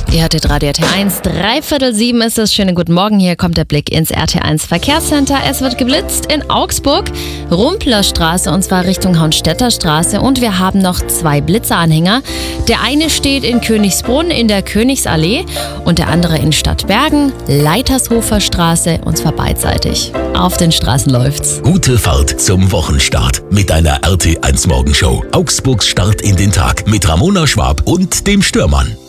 Ihr hörtet Radio RT1, 6:45 ist es. Schönen guten Morgen, hier kommt der Blick ins RT1 Verkehrscenter. Es wird geblitzt in Augsburg, Rumplerstraße und zwar Richtung Haunstädter Straße. Und wir haben noch 2 Blitzeranhänger. Der eine steht in Königsbrunn in der Königsallee und der andere in Stadtbergen, Leitershofer Straße und zwar beidseitig. Auf den Straßen läuft's. Gute Fahrt zum Wochenstart mit einer RT1 Morgenshow. Augsburgs Start in den Tag mit Ramona Schwab und dem Störmann.